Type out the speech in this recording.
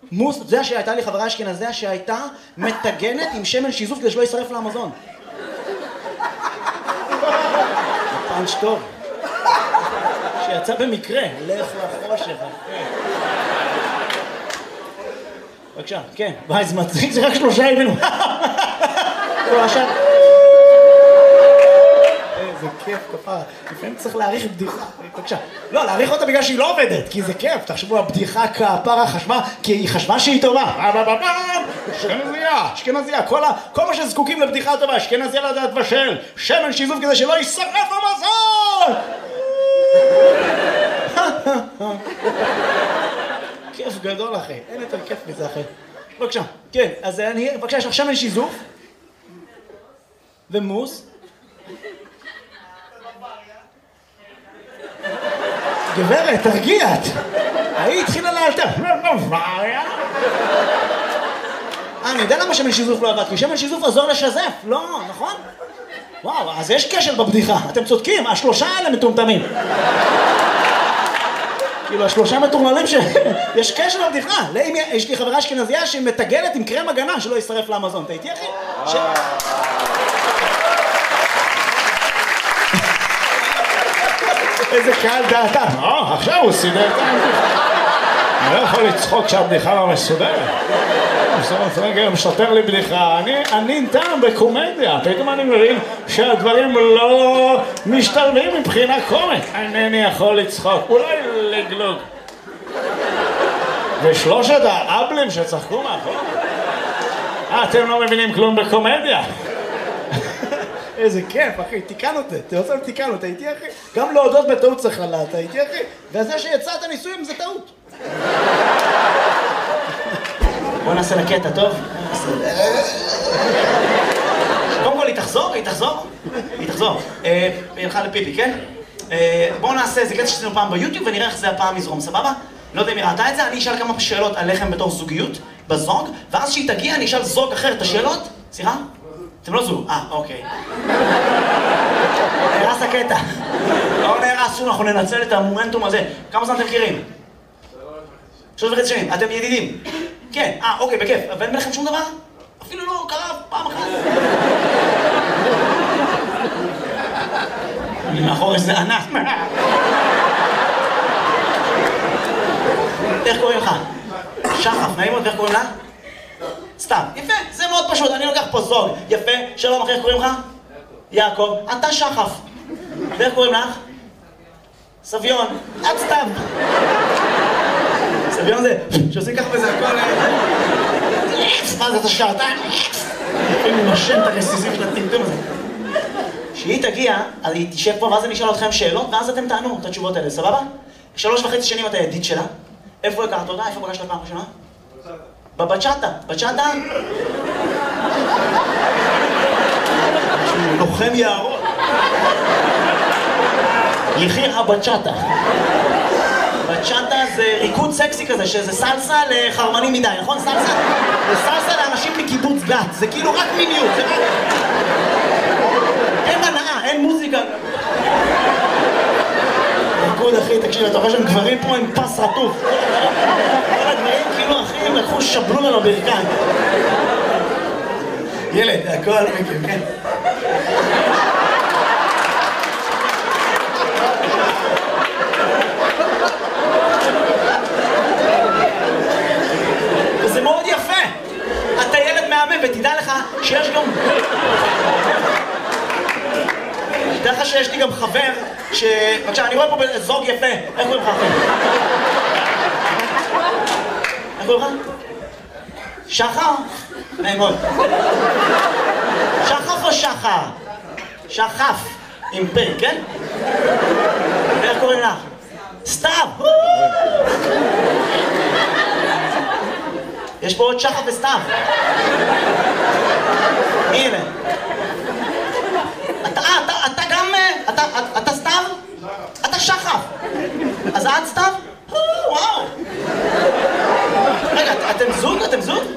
מוס, אתה יודע שהייתה לי חברה אשכנזיה שהייתה מטגנת עם שמן שיזוף כדי שלא ישרף לאמזון. פאנץ' טוב. שיצא במקרה, לך לחושך. בבקשה, כן. וואי, זה מצחיק, זה רק 3 ימים. איזה כיף, כפרה. לפעמים צריך להעריך בדיחה. בבקשה. לא, להעריך אותה בגלל שהיא לא עובדת, כי זה כיף. תחשבו, הבדיחה כפרה חשבה, כי היא חשבה שהיא טובה. אשכנזיה. כל מה שזקוקים לבדיחה טובה, אשכנזיה לדעת בשל. שמן שיזוף כדי שלא ישרף המזון! כיף גדול, אחי. אין יותר כיף מזה, אחי. בבקשה. כן, אז בבקשה, יש לך שמן שיזוף. ומוס. גברת, תרגיעת. היא התחילה לאלתר. אני יודע למה שמן שיזוף לא עבד, כי שמן שיזוף עזור לשזף, לא, נכון? וואו, אז יש קשר בבדיחה, אתם צודקים, 3 האלה מטומטמים. כאילו, 3 מטורללים יש קשר בבדיחה. יש לי חברה אשכנזיה שמטגנת עם קרם הגנה שלא ישרף לאמזון. אתה איתי, אחי? איזה קהל דעתה. עכשיו הוא סידר את הבדיחה. אני לא יכול לצחוק שהבדיחה לא מסודרת. רגע, משתר לי בדיחה. אני טעם בקומדיה. פתאום אני מבין שהדברים לא משתלבים מבחינה קומית. אינני יכול לצחוק. אולי לגלוג. ושלושת האבלים שצחקו מאחור. אתם לא מבינים כלום בקומדיה. איזה כיף, אחי, תיקן אותי, תיקן אותי, הייתי אחי. גם להודות בטעות צריך לדעת, הייתי אחי. וזה שיצאת ניסויים זה טעות. בוא נעשה לקטע, טוב? קודם כל, היא תחזור. היא הלכה לפיפי, כן? בואו נעשה איזה קטע שעשינו פעם ביוטיוב ונראה איך זה הפעם יזרום, סבבה? לא יודע אם היא ראתה את זה, אני אשאל כמה שאלות עליכם בתור זוגיות, בזוג, ואז כשהיא תגיע אני אשאל זוג אחר את השאלות. סליחה? אתם לא זוג. אוקיי. נהרס הקטע. לא נהרס שום, אנחנו ננצל את המומנטום הזה. כמה זמן אתם מכירים? 3.5 שנים. אתם ידידים? כן. אוקיי, בכיף. ואין ביניכם שום דבר? אפילו לא קרה פעם אחת. אני מאחור איזה ענק. איך קוראים לך? שחף, נעים מאוד, ואיך קוראים לה? סתם, יפה, זה מאוד פשוט, אני לוקח פה זוג, יפה, שלום אחי, איך קוראים לך? יעקב, אתה שחף. ואיך קוראים לך? סביון, את סתם. סביון זה, שעושים ככה בזה הכל, מה זה, אתה שעתיים? אני נושם את הרסיסים של הטמטום הזה. כשהיא תגיע, אז היא תשב פה, ואז אני אשאל אתכם שאלות, ואז אתם תענו את התשובות האלה, סבבה? 3.5 שנים אתה ידיד שלה. איפה הכרת אותה? איפה פגשת פעם ראשונה? בבצ'אטה. בצ'אטה? לוחם יערות. יחיר הבצ'אטה. בצ'אטה זה ריקוד סקסי כזה, שזה סלסה לחרמנים מדי, נכון? סלסה? זה סלסה לאנשים מקיבוץ גת. זה כאילו רק מיניות, זה רק... אין מנעה, אין מוזיקה. ריקוד, אחי, תקשיב, אתה רואה שהם גברים פה עם פס רטוף. כל הדברים כאילו, אחי, הם לקחו שבלו לנו ברכיים. ילד, הכל מכיר, כן? וזה מאוד יפה. אתה ילד מהמם, ותדע לך שיש גם... תדע לך שיש לי גם חבר ש... בבקשה, אני רואה פה זוג יפה. איך קוראים לך אחר? איך קוראים לך? שחר? נעים מאוד. שחף או שחר? שחף. עם פה, כן? ואיך קוראים לך? סתיו! יש פה עוד שחף וסתיו. הנה. אתה גם... אתה סתיו? אתה שחף. אז את סתיו? וואו. רגע, אתם זוג? אתם זוג?